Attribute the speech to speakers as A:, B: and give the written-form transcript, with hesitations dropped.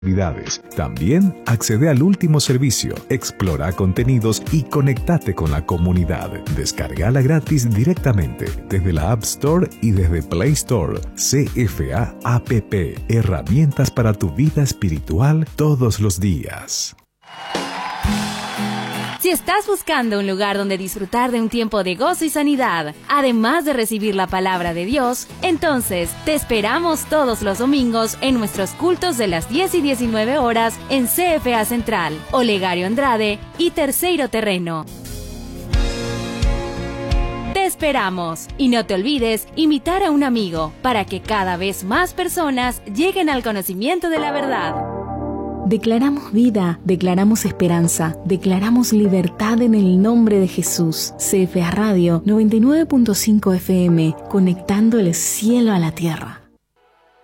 A: También accede al último servicio, explora contenidos y conectate con la comunidad. Descárgala gratis directamente desde la App Store y desde Play Store. CFA App, herramientas para tu vida espiritual todos los días.
B: Si estás buscando un lugar donde disfrutar de un tiempo de gozo y sanidad, además de recibir la palabra de Dios, entonces te esperamos todos los domingos en nuestros cultos de las 10 y 19 horas en CFA Central, Olegario Andrade y Terceiro Terreno. Te esperamos y no te olvides invitar a un amigo para que cada vez más personas lleguen al conocimiento de la verdad.
C: Declaramos vida, declaramos esperanza, declaramos libertad en el nombre de Jesús. CFA Radio 99.5 FM, conectando el cielo a la tierra.